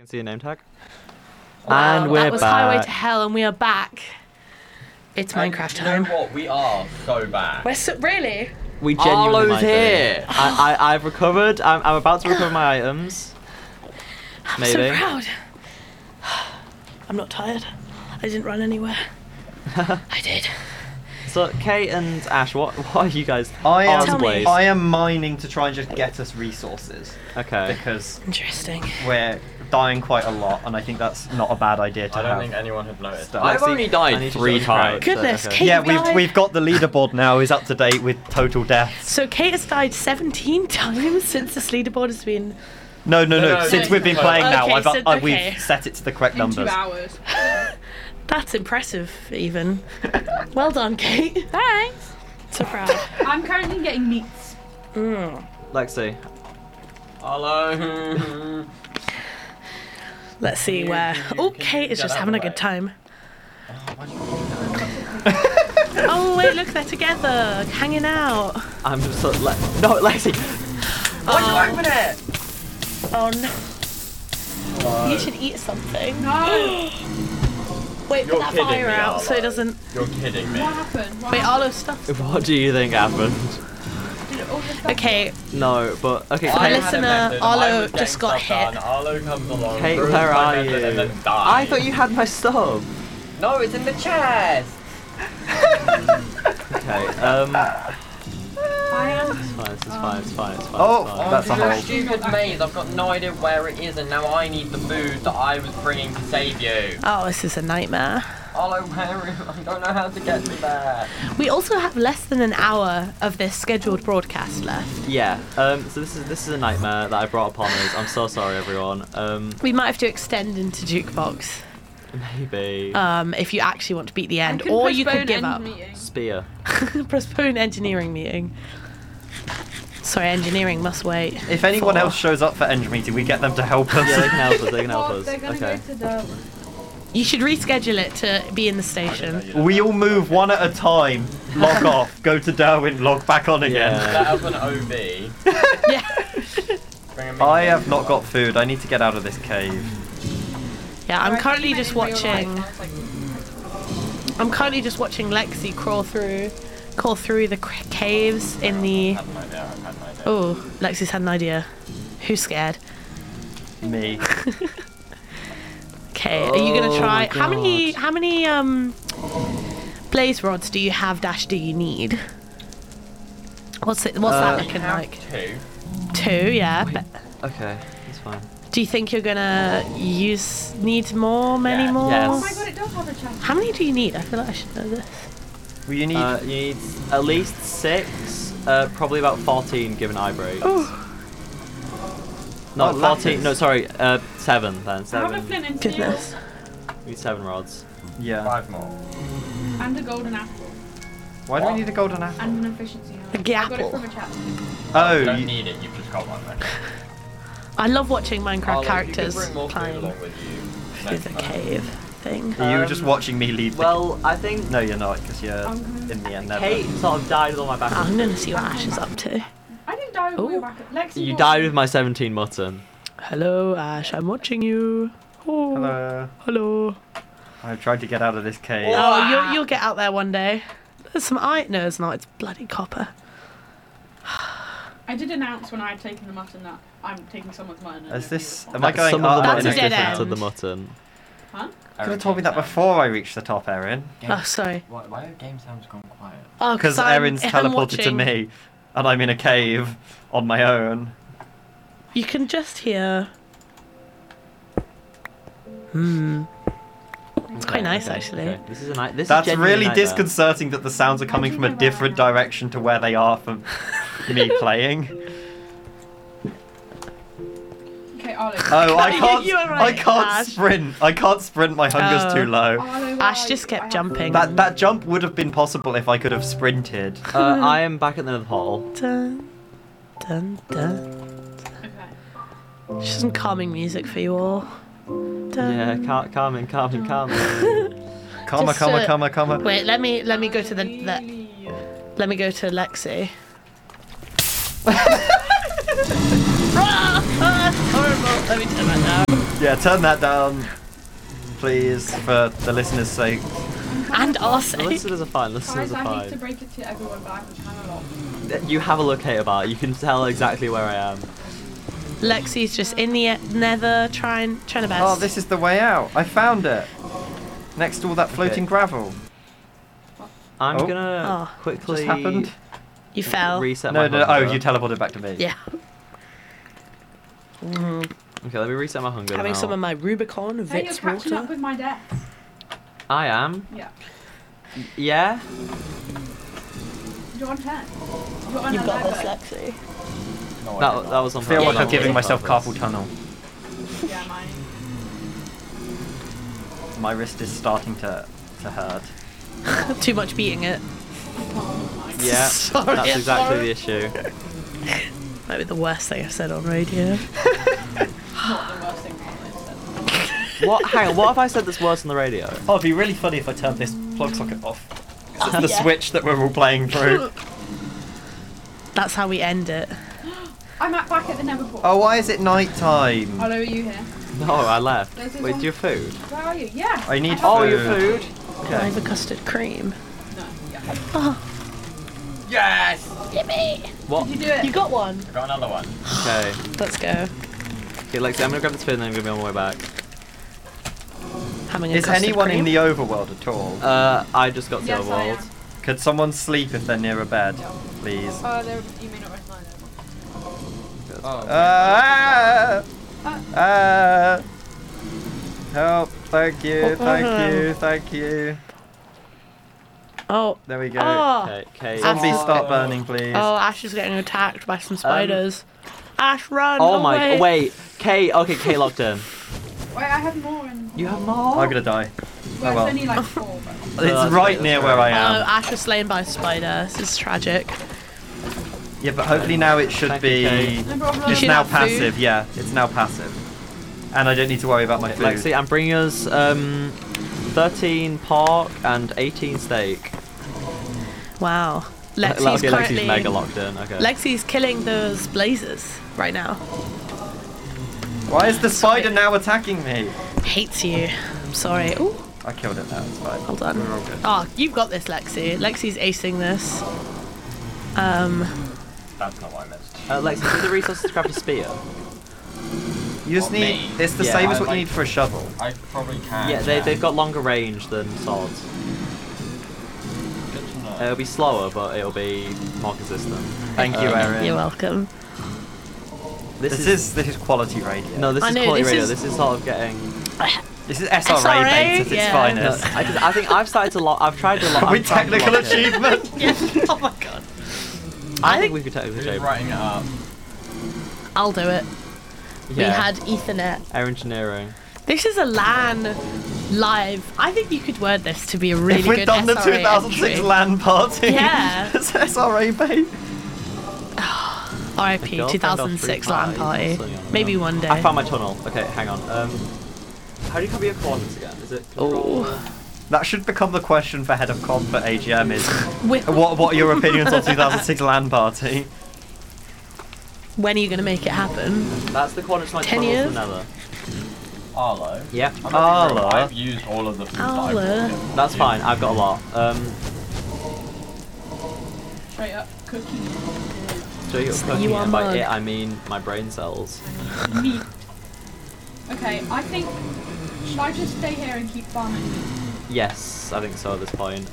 can see a name tag. Wow, And we're that was back. Highway to Hell, and we are back. It's Minecraft time. You know what? We are so bad. We're really? We genuinely Arlo's might be. here. I've recovered. I'm about to recover my items. I'm Maybe. so proud. I'm not tired. I didn't run anywhere. I did. So, Kate and Ash, what are you guys I on Tell me. Blaze? am mining to try and just get us resources Okay. because Interesting. we're dying quite a lot, and I think that's not a bad idea to I don't have. think anyone had noticed. Stuff. I've only I died need to 3 show you times. Goodness, Okay. Kate Yeah, died. we've got the leaderboard now is up to date with total deaths. So Kate has died 17 times since this leaderboard has been... No. no, Since no, we've been no. playing now, Okay, okay. we've set it to the correct In numbers. 2 hours. That's impressive, even. Well done, Kate. Thanks. So proud. I'm currently getting meats. Lexi. Hello. Let's see where... Oh, Kate is get just out having a of the good way? time. Oh, wait, look, they're together, hanging out. I'm just no, Lexi. Why'd you open it? Oh, no. You should eat something. No. Wait, You're put that kidding fire me, out so it Arlo. doesn't... You're kidding me. What happened? Wait, Arlo's stuff. What do you think happened? Did all the stuff Okay, No, but okay. Our I Kate, had a listener, method. Arlo I was just getting got stuff hit. done. Arlo comes along. Kate, ruins where my are method, and you? then dies. I thought you had my stuff. No, it's in the chest. Okay. I am. It's fine. It's fine. It's fine. It's fine. Oh, it's fine. that's a You're hole. stupid maze. I've got no idea where it is, and now I need the food that I was bringing to save you. Oh, this is a nightmare. Arlo, where? I don't know how to get to there. We also have less than an hour of this scheduled broadcast left. Yeah. So this is a nightmare that I brought upon us. I'm so sorry, everyone. We might have to extend into Jukebox Maybe if you actually want to beat the I end, can or you postpone could give end up. meeting. spear. Postpone engineering meeting. Sorry, engineering must wait. If anyone for- else shows up for Eng meeting, we get them to help us. Yeah, they can help us. They can help Well, us. they're gonna Okay. go to Darwin. You should reschedule it to be in the station. We all move one at a time, log off, go to Darwin, log back on again. Yeah. Set up an OB. Yeah. Bring a I meeting. have not got food. I need to get out of this cave. Yeah, I'm Right, currently you just made it in real watching. life. I was like, I'm currently just watching Lexi crawl through the caves in the. I had an idea. I had an idea. Oh, Lexi's had an idea. Who's scared? Me. Okay, are you gonna Oh try? my How many blaze rods do you have? Do you need? What's that We looking have like? 2. 2, yeah. Okay. That's fine. Do you think you're gonna need many Yeah. more? Yes. oh my god, it does have a chest. How many do you need? I feel like I should know this. Well, you need. You need at least 6. Probably about 14 given eye breaks. No, Oh, 14. lapis. No, sorry. 7 then. I have a 7. flint and steel Goodness. We need 7 rods. yeah. 5 more. and a golden apple Why do we need a golden apple? and an efficiency. A I got gapple. it from a chat. Oh, You don't you, need it. You've just got one. Then. I love watching Minecraft Arlo, characters you could bring more food climb along with you. through the cave thing. you were just watching me leave. Well, I think No, you're not, because you're I'm coming. in the end never. Kate sort of died on my back. I'm gonna see what Ash is up to. I didn't die with Ooh. my back. Lexi You was- died with my 17 mutton. Hello, Ash. I'm watching you. Oh, Hello. hello. I've tried to get out of this cave. Oh, you'll get out there one day. There's some iron. No, it's not. It's bloody copper. I did announce when I had taken the mutton that I'm taking someone's mutton. and Is this? nobody Am I That's going some of the up? That's mutton a is dead different to end. the mutton. responded. You could have told me that before I reached the top, Erin. Oh, sorry. Why have game sounds gone quiet? Oh, Because I'm- Erin's I'm teleported to watching- me, and I'm in a cave on my own. You can just hear. It's quite nice, actually. Okay. This is a night. This That's is really genuinely a nightmare. disconcerting that the sounds are coming from a different direction to where they are from me playing. Okay, Arlo. Oh, I can't. You were right, I can't Ash. sprint. I can't sprint. My hunger's Oh. too low. Arlo, where Ash are just you? kept I have jumping. food. That jump would have been possible if I could have sprinted. I am back at the end of the hall. Dun, dun, dun. Okay. Just some calming music for you all. Dun. Yeah, calming. Comma, Just, comma, comma, comma. Wait, let me go to let me go to Lexi. Horrible. Let me turn that down. Yeah, turn that down, please, for the listeners' sake. And our The sake. listeners are fine. Guys, Listeners are I hate to fine. break it to everyone, but I'm trying a lot. You have a locator bar. You can tell exactly where I am. Lexi's just in the nether trying her best. Oh, this is the way out. I found it. Next to all that floating Okay. gravel. I'm Oh. gonna Oh. quickly Just happened. You fell. reset No, my no. Oh, hunger. you teleported back to me. Yeah. Okay, let me reset my hunger. Having now. some of my Rubicon Hey, you're Vicks catching up water. with my death. I am. Yeah. Yeah. You're on 10. You're on You've got 11. this, Lexi. No, That was on I feel purpose. like Yeah, I'm giving yeah. myself carpal tunnel. Yeah, mine. My wrist is starting to hurt. Too much beating it. Yeah, Sorry, that's I'm exactly sorry. the issue. Might be the worst thing I've said on radio. Not the worst thing I've said. What? Hang on. What have I said that's worse on the radio? Oh, it'd be really funny if I turned this plug socket off. 'Cause it's the Yeah. switch that we're all playing through. That's how we end it. I'm back at the nether portal. Oh, why is it night time? Hello, are you here? No, I left. There's this Wait, one- do your food? Where are you? Yeah. I need have Oh, food. your food. Can I Okay. have a custard cream? No, yeah. Oh, Yes! yippee! What? Did you do it? You got one. I got another one. Okay. Let's go. Okay, Lexi, I'm gonna grab this food and then I'm gonna be on my way back. Having a Is custard anyone cream. in the overworld at all? I just got to Yes, the I world. am. Could someone sleep if they're near a bed, please? You may not recognize them. Oh, Ah! Ah! Help! Thank you! Oh. Thank you! Oh. There we go. Oh. Okay, okay. Zombies, Oh. start burning, please. Oh, Ash is getting attacked by some spiders. Ash, run! Oh my. away. Wait. Kay. Okay, Kay locked in. Wait, I have more in. You have more. I'm gonna die. Well, well. it's only like 4. But... It's that's right great, near that's where I great. Oh, am. Ash was slain by a spider. This is tragic. Yeah, but hopefully now it should Thank you, be. Kay. No problem. You It's should now have food. passive. Yeah, it's now passive. And I don't need to worry about my food. Lexi, I'm bringing us 13 pork and 18 steak. Wow. Okay, Lexi's currently. Lexi's mega locked in. Okay. Lexi's killing those blazes right now. Why is the spider now attacking me? Hates you. I'm sorry. Ooh, I killed it now. It's fine. well done. We're all good. Oh, you've got this, Lexi. Lexi's acing this. that's not what I meant. Lexi, do the resources to craft a spear? You just What, need. me? It's the Yeah, same I as what like- you need for a shovel. I probably can. Yeah, they've got longer range than swords. Good to know. It'll be slower, but it'll be more consistent. Thank you, Erin. You're welcome. This is quality radio. No, this I is know, quality this radio. is- This is sort of getting. This is SRA, SRA? bait at its Yeah. No, finest. I think I've started to lock. I've tried to lock. With I've tried to technical lock it. achievement. Yeah. Oh my god. I think we could technically Who's achieve. writing it up? I'll do it. We Yeah. had Ethernet. Air engineering. This is a LAN live. I think you could word this to be a really If we'd good done the SRA 2006 entry. LAN party. Yeah. It's SRA bait. My RIP girlfriend 2006 got LAN 3 party. pies, something on Maybe that. one day. I found my tunnel. Okay, hang on. How do you copy your coordinates again? Is it? Control? That should become the question for head of comp at AGM is With- what are your opinions on 2006 LAN party? When are you going to make it happen? That's the coordinates of my 10 tunnel to years? the nether. Arlo. Yeah, I'm not being real, Arlo. I've used all of the food that I've Arlo. brought in. that's fine. I've got a lot. Straight up cooking. So you're So cooking, you are and by mug. it I mean my brain cells. Meat. Okay, I think. Should I just stay here and keep farming? Yes, I think so at this point.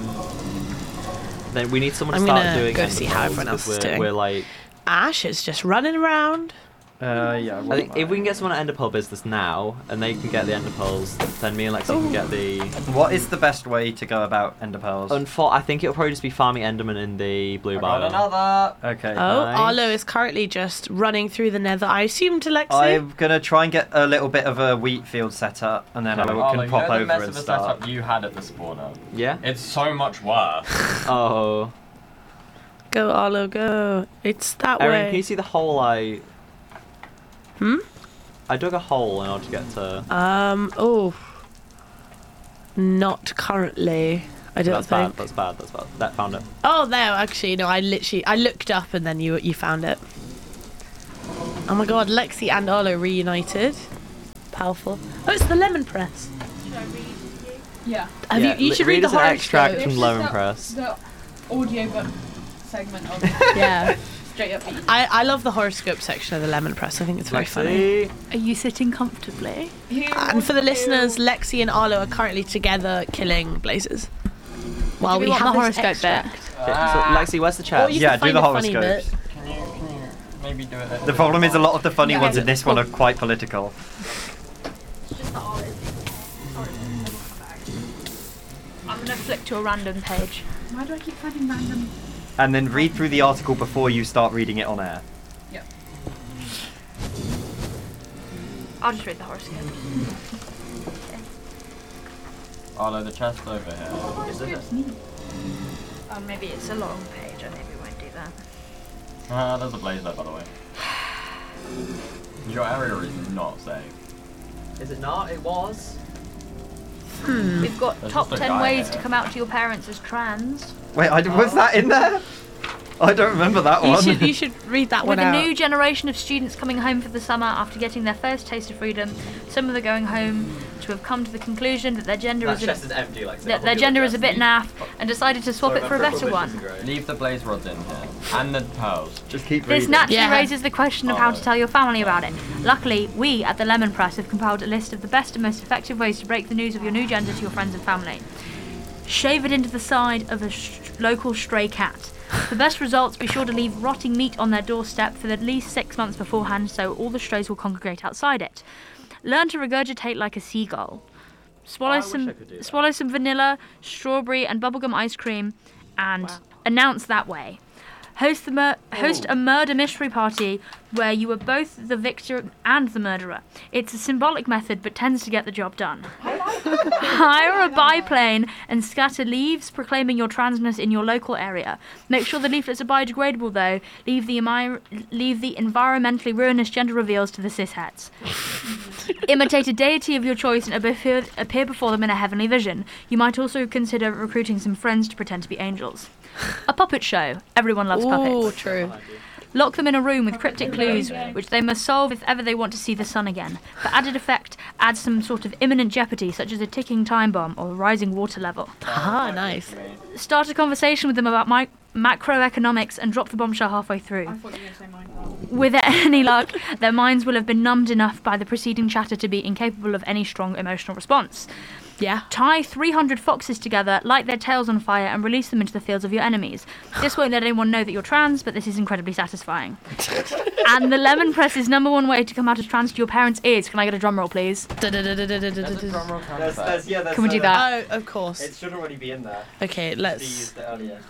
Then we need someone to I'm start gonna doing go ender see how pearls, everyone else 'cause is we're, doing. We're like, Ash is just running around. Yeah. I think if we can get someone at Ender Pearl business now, and they can get the Ender Pearls, then me and Lexi can get the. What is the best way to go about Ender Pearls? I think it'll probably just be farming Enderman in the blue I got biome. another. Okay. Oh, Nice. Arlo is currently just running through the nether. I assume to Lexi. I'm gonna try and get a little bit of a wheat field set up, and then Okay. I Arlo, can you pop know the over mess and of a start. setup you had at the spawner? Yeah. It's so much worse. Oh, Go, Arlo, go. It's that Erin, way. can you see the hole I? Hmm? I dug a hole in order to get to. Oh. Not currently. I don't That's think. bad. That's bad. That's bad. That found it. Oh, there. Actually, no. I looked up and then you found it. Oh my God, Lexi and Arlo reunited. powerful. Oh, it's the lemon press. Should I read to you? Yeah. You should read the us an extract horoscope. from Lemon Press. The audiobook segment of Yeah. Straight Up Beat. I love the horoscope section of the lemon press. I think it's very funny. Lexi. Are you sitting comfortably? And for the listeners, Lexi and Arlo are currently together killing blazes. While Do we we want have the this horoscope bit? extract. Okay, so Lexi, where's the chat? Or you Yeah, can do find the a funny horoscopes. bit. Can you maybe do it? The problem is a lot of the funny Yeah. ones in this one are quite political. It's just not all I'm going to flick to a random page. Why do I keep finding random? And then read through the article before you start reading it on air. Yep. I'll just read the horoscope. Oh, the chest over here. Horoscopes neat. Oh, maybe it's a long page. I maybe won't do that. There's a blaze there, by the way. Your area is not safe. Is it not? It was. We've got There's top just a 10 guy ways here. to come out to your parents as trans. Wait, was that in there? I don't remember that one. You should read that With one a out. new generation of students coming home for the summer after getting their first taste of freedom, some of them are going home to have come to the conclusion that their gender That is chest is empty, like that their gender is a bit naff and decided to swap it for a better one. Leave the blaze rods in here. And the pearls. Just keep This reading. naturally Yeah. raises the question of how to tell your family about it. Luckily, we at the Lemon Press have compiled a list of the best and most effective ways to break the news of your new gender to your friends and family. Shave it into the side of a local stray cat. For best results, be sure to leave rotting meat on their doorstep for at least 6 months beforehand so all the strays will congregate outside it. Learn to regurgitate like a seagull. Swallow I wish I could do that. swallow some vanilla, strawberry and bubblegum ice cream and announce that way. Host a murder mystery party where you are both the victim and the murderer. It's a symbolic method but tends to get the job done. Hire a biplane and scatter leaves proclaiming your transness in your local area. Make sure the leaflets are biodegradable though. Leave the environmentally ruinous gender reveals to the cisheads. Imitate a deity of your choice and appear before them in a heavenly vision. You might also consider recruiting some friends to pretend to be angels. A puppet show. Everyone loves Ooh, puppets. true. Lock them in a room with cryptic clues, which they must solve if ever they want to see the sun again. For added effect, add some sort of imminent jeopardy, such as a ticking time bomb or a rising water level. Ah, nice. Start a conversation with them about macroeconomics and drop the bombshell halfway through. I thought you were going to say mine. With any luck, their minds will have been numbed enough by the preceding chatter to be incapable of any strong emotional response. Yeah. Tie 300 foxes together, light their tails on fire, and release them into the fields of your enemies. This won't let anyone know that you're trans, but this is incredibly satisfying. And the Lemon Press's #1 way to come out as trans to your parents is... Can I get a drum roll, please? There's a drum roll sound effect. Can we do that? Oh, of course. It should already be in there. Okay, You let's. used it earlier.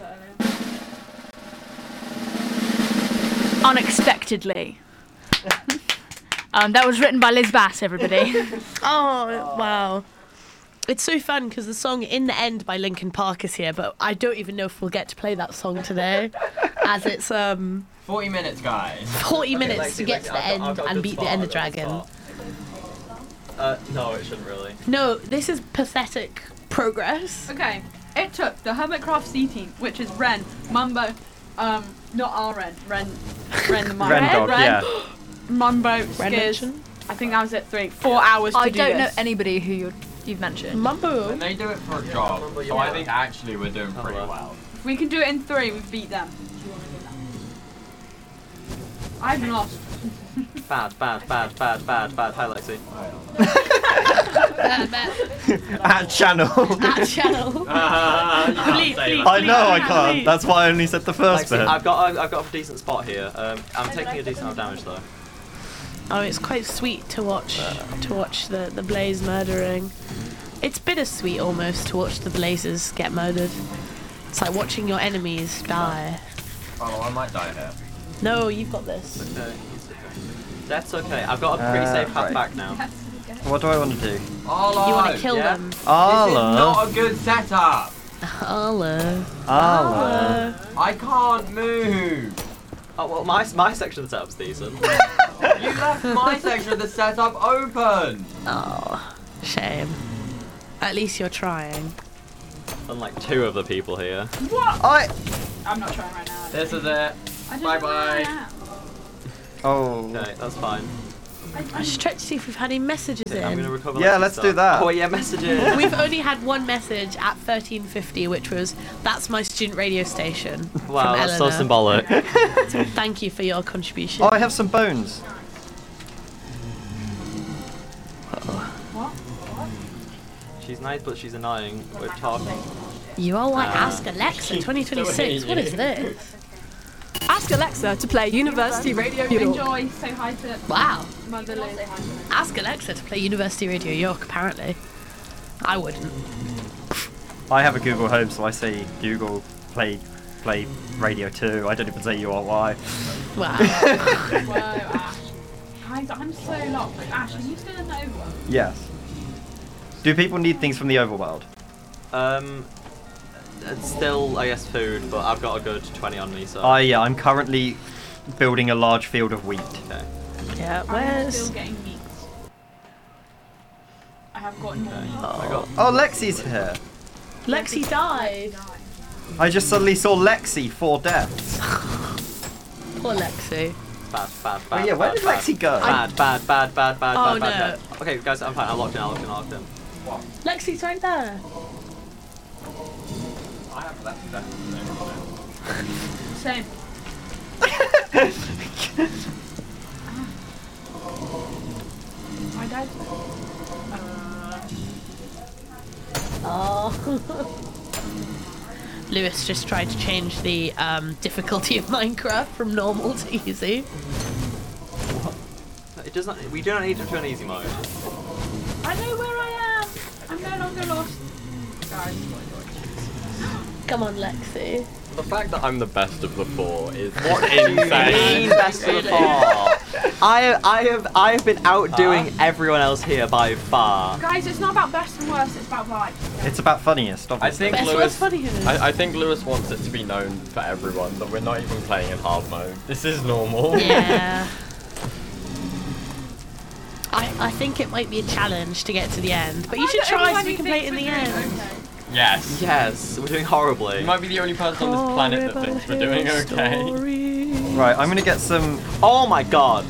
Unexpectedly. That was written by Liz Bass, everybody. Oh, wow. It's so fun because the song In the End by Linkin Park is here, but I don't even know if we'll get to play that song today, as it's 40 minutes, guys. 40 minutes to get to the end and beat the Ender Dragon. No, it shouldn't really. No, this is pathetic progress. Okay, it took the Hermitcraft C team, which is Ren, Mumbo, not our Ren the Mumbo. Ren dog, yeah. Mumbo, Ren Skiz. mention? I think that was it. 4 hours to I do don't know this. anybody who you've mentioned. Mumbo. And they do it for a job, so I think actually we're doing pretty well. If we can do it in 3, we beat them. I've lost. Bad. Hi, Lexi. At channel. That channel. You can't Please, say please. that. I know I can't. Please. That's why I only said the first Lexi, bit. I've got a decent spot here. I'm taking a decent amount of damage though. Oh, it's quite sweet to watch the Blaze murdering. It's bittersweet almost to watch the Blazes get murdered. It's like watching your enemies die. Oh, I might die here. No, you've got this. Okay. That's okay. I've got a pretty safe path right. back now. What do I want to do? Arlo! You want to kill yeah. them. This is Arlo. not a good setup! Arlo. Arlo. I can't move! Oh well, my section of the setup's decent. You left my section of the setup open! Oh, shame. At least you're trying. Unlike 2 of the people here. I'm not trying right now. This is it. I don't know where I Bye-bye. am. Oh. Okay, that's fine. I should check to see if we've had any messages I'm gonna in. recover. Yeah, Lexi's let's do stuff. that. Oh yeah, messages. We've only had one message at 13:50, which was, "That's my student radio station." Wow, from that's so Eleanor. symbolic. Thank you for your contribution. Oh, I have some bones. She's nice, but she's annoying. We're talking. You are like Ask Alexa 2026. What is this? Ask Alexa to play University Radio York. Enjoy. Say hi to Wow. Motherly. Ask Alexa to play University Radio York, apparently. I wouldn't. I have a Google Home, so I say Google play Radio 2. I don't even say URY. Wow. Whoa, Ash. Guys, I'm so lost. Ash, are you still in the overworld? Yes. Do people need things from the overworld? It's still, I guess, food, but I've got a good 20 on me, so. Yeah, I'm currently building a large field of wheat. Okay. Yeah, I'm where's... still getting meat. I have got more meat. I got. Oh, Lexi's here. Lexi died. I just suddenly saw Lexi 4 deaths. Poor Lexi. Bad. Oh yeah, where did Lexi go? Bad. Oh, no. Bad. Okay, guys, I'm fine. I'm locked in. Lexi's right there. I have left that. Same. I died. Oh. Lewis just tried to change the difficulty of Minecraft from normal to easy. It does not. We do not need to do an easy mode. I know where I am. I'm no longer lost. Guys, Come on, Lexi. The fact that I'm the best of the 4 is what Mean insane. best of the 4. I have been outdoing everyone else here by far. guys, it's not about best and worst. It's about vibe. It's about funniest, I obviously. think Best Lewis. what's funny is. I think Lewis wants it to be known for everyone that we're not even playing in hard mode. This is normal. Yeah. I think it might be a challenge to get to the end, but you should try so we can play it in the end. Yes. Yes, we're doing horribly. You might be the only person on this planet that thinks we're doing okay. Right, I'm gonna get some. Oh my god.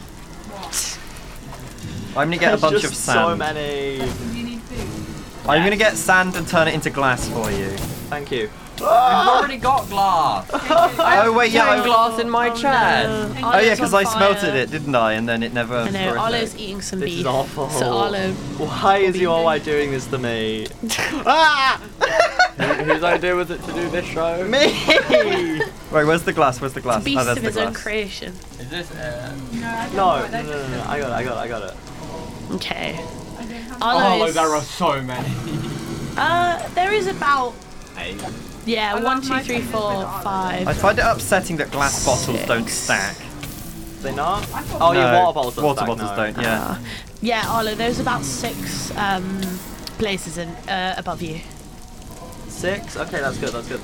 I'm gonna get a There's bunch just of sand. so many. You need food. I'm gonna get sand and turn it into glass for you. Thank you. We've already got glass. Oh wait, yeah. Putting glass in my chest. Oh yeah, because I smelted it, didn't I? And then it never. I know, horrific. Arlo's eating some This beef. is awful. So Arlo... Why is you all doing this to me? Ah! Whose idea was it to do this show? Me! Wait, where's the glass? Where's the glass? beast there's of the his own glass. creation. Is this No. I got it. Okay. Oh, Arlo's... there are so many. There is about... 8. Yeah, I 1, love 2, my 3, fingers 4, with Arlo. 5. I find it upsetting that glass bottles don't 6. stack. They not? I thought- Oh, yeah, No, water bottles don't Water stack, bottles no. don't. Yeah. Yeah, Arlo, there's about 6 places in above you. 6? Okay, that's good. That's good.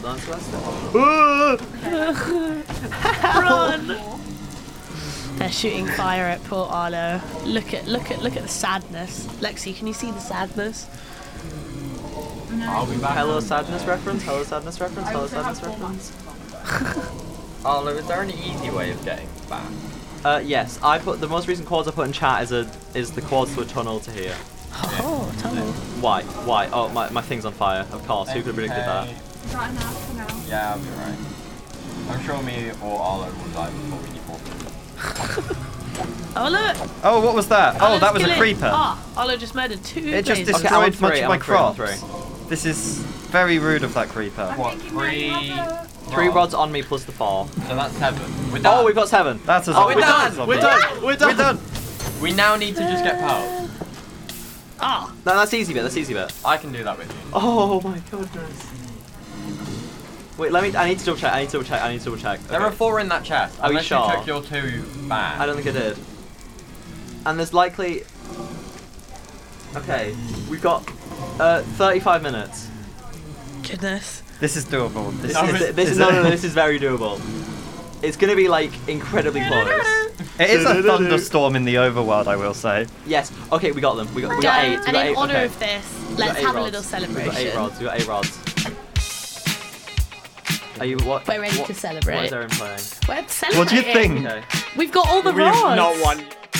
Run! They're shooting fire at poor Arlo. Look at the sadness. Lexi, can you see the sadness? I'll be back. Hello sadness reference. Hello sadness reference. I Hello also have sadness 4 reference. months. Arlo, is there an easy way of getting back? Yes, I put the most recent chords I put in chat is the chords to a tunnel to here. Oh, tunnel. Why? Oh, my thing's on fire. Of course. Who could have predicted that? Is that enough for now? Yeah, I'll be right. I'm sure me or Arlo will die before we need water. Oh, look! Oh, what was that? Oh, Arlo's that was a killing- creeper. Ah, Arlo just murdered 2 It just blazes. Okay, I'm on destroyed much three, of I'm my on three, I'm on crops. three. This is very rude of that creeper. What, Thinking maybe 3? have 3 rods on me plus the 4. So that's 7. We're done. Oh, we've got 7. That's as Oh, we're obvious done, as we're obvious. done, We're done. We're done. We now need to just get pearls. Ah, No, that's easy bit. That's easy bit. I can do that with you. Oh my goodness. Wait, I need to double check. I need to double check. There are 4 in that chest. Are we Unless sure? you took your 2 back. I don't think I did. And there's likely. Okay, we've got 35 minutes. goodness. This is doable. This This is no, this is very doable. It's gonna be like incredibly close. It is a thunderstorm in the overworld, I will say. Yes. Okay, we got them. We got 8. We And got in 8. honour Okay. of this, We got let's 8 have a rods. little We celebration. got 8 rods. We got 8 rods. Are you what? We're ready what- to celebrate. What is Erin playing? We're celebrating. What do you think? Okay. We've got all the We've rods. not won